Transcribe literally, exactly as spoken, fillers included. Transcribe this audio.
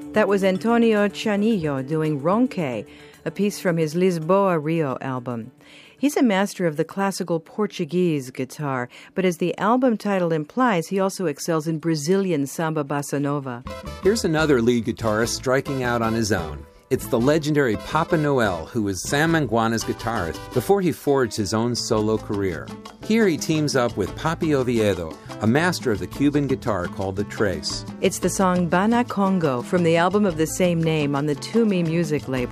That was Antonio Chanillo doing Ronque, a piece from his Lisboa Rio album. He's a master of the classical Portuguese guitar, but as the album title implies, he also excels in Brazilian samba bossa nova. Here's another lead guitarist striking out on his own. It's the legendary Papa Noel, who was Sam Manguana's guitarist before he forged his own solo career. Here he teams up with Papi Oviedo, a master of the Cuban guitar called the Tres. It's the song Bana Congo from the album of the same name on the Tumi music label.